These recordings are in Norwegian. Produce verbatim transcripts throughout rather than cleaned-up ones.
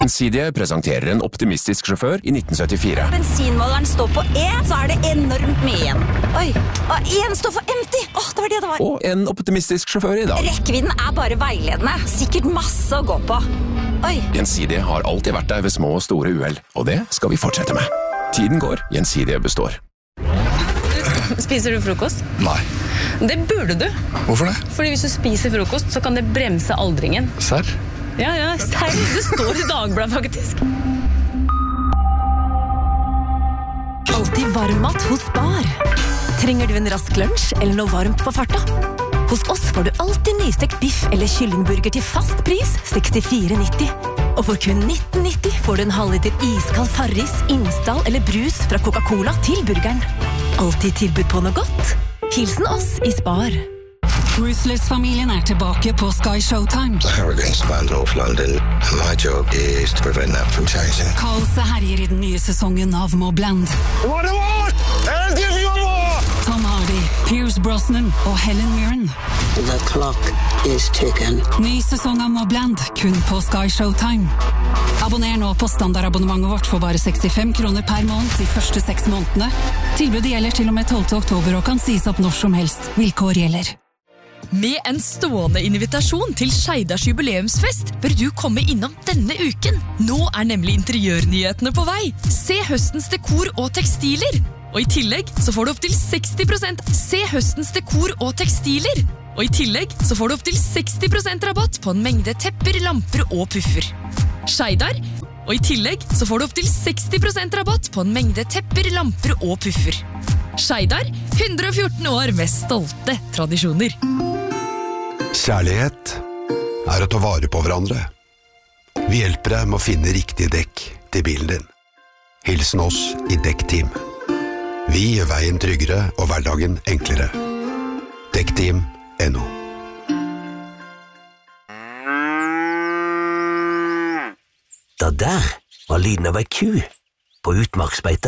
Gjensidige presenterer en optimistisk sjåfør i nitten syttifire. Bensinmåleren står på E, så er det enormt mye igjen. Oi, og en står for empty. Åh, det var det det var. Og en optimistisk sjåfør i dag. Rekkevidden er bare veiledende. Sikkert masse å gå på. Oi. Gjensidige har alltid vært der ved små og store uheld, og det skal vi fortsette med. Tiden går, Gjensidige består. Spiser du frokost? Nei. Det burde du. Hvorfor det? Fordi hvis du spiser frokost, så kan det bremse aldringen. Serr? Ja, ja, serr. Det står i Dagbladet, faktisk. Alltid varmmat hos Spar. Trenger du en rask lunsj eller noe varmt på farta? Hos oss får du alltid nystekt biff eller kyllingburger til fast pris sekstifire nitti. Og for kun nitten nitti får du en halvliter iskald Farris, Imsdal eller brus fra Coca-Cola til burgeren. Alltid tilbud på noe godt. Hilsen oss i Spar. Ruthless-familien er tilbake på Sky Showtime. The hurricane spanned off London, and my job is to prevent that from changing. Kaoset herjer i den nye sesongen av Mobland. What do I want? And give you more! Tom Hardy, Pierce Brosnan og Helen Mirren. The clock is ticking. Ny sesong av Mobland, kun på Sky Showtime. Abonner nå på standardabonnementet vårt for bare sekstifem kroner per måned de første seks månedene. Tilbudet gjelder til og med tolvte oktober og kan sies opp når som helst. Vilkår gjelder. Med en stående invitasjon til Skeidars jubileumsfest bør du komme innom denne uken. Nå er nemlig interiørnyhetene på vei. Se høstens dekor og tekstiler. Og i tillegg så får du opp til seksti prosent. Se høstens dekor og tekstiler. Og i tillegg så får du opp til seksti prosent rabatt på en mengde tepper, lamper og puffer. Skeidar. Og i tillegg så får du opp til seksti prosent rabatt på en mengde tepper, lamper og puffer. Skeidar, hundre og fjorten år med stolte tradisjoner. Kjærlighet er å ta vare på hverandre. Vi hjelper deg med å finne riktig dekk til bilen din. Hilsen oss i Dekkteam. Vi gjør veien tryggere og hverdagen enklere. Dekkteam punktum no. Det der var lyden av ei ku på utmarksbeite.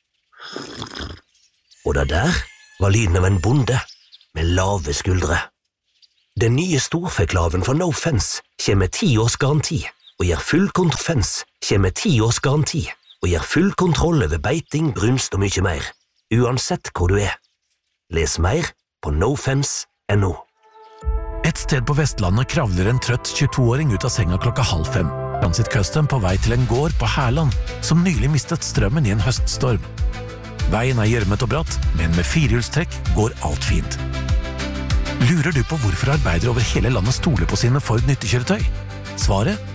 Og det der var lyden av en bonde med lave skuldre. Den nye storfeklaven fra No Fence kommer med ti års garanti og gir full kontrofens kommer med ti års garanti og gir full kontroll over beiting, brunst og mye mer, uansett hvor du er. Les mer på no fence punktum no. Et sted på Vestlandet kravler en trøtt tjueto-åring ut av senga klokka halv fem. Transit Custom på vei til en gård på Herland, som nylig mistet strømmen i en høststorm. Veien er gjørmet og bratt, men med firehjulstrekk går alt fint. Lurer du på hvorfor arbeidere over hele landet stoler på sine Ford nyttekjøretøy? Svaret